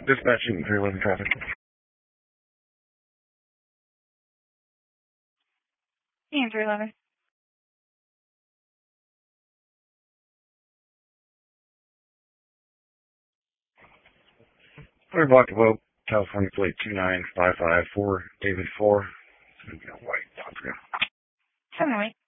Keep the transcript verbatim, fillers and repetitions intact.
Dispatching three eleven traffic. And three eleven. Third block of Oak, California plate two nine five five four, David four. White, Top Seven white.